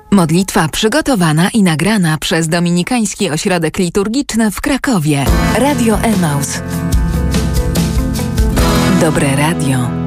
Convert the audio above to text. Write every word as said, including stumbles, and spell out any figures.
Modlitwa przygotowana i nagrana przez Dominikański Ośrodek Liturgiczny w Krakowie. Radio Emaus. Dobre radio.